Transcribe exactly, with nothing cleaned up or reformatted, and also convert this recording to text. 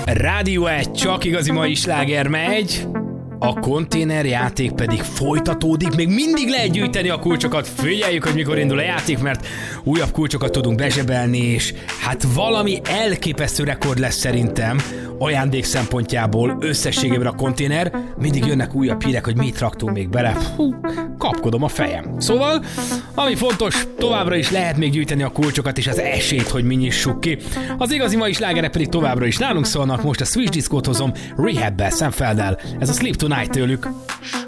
Rádió egy, csak igazi mai sláger megy, a konténerjáték pedig folytatódik, még mindig lehet gyűjteni a kulcsokat, figyeljük, hogy mikor indul a játék, mert újabb kulcsokat tudunk bezsebelni, és hát valami elképesztő rekord lesz szerintem ajándék szempontjából összességében a konténer, mindig jönnek újabb hírek, hogy mit raktunk még bele, hú, kapkodom a fejem. Szóval, ami fontos, továbbra is lehet még gyűjteni a kulcsokat és az esélyt, hogy mi nyissuk ki. Az igazi mai slágerek pedig továbbra is nálunk szólnak, most a Switch Discót hozom Rehab-bel, Sam Felddel, ez a Sleep Tonight tőlük.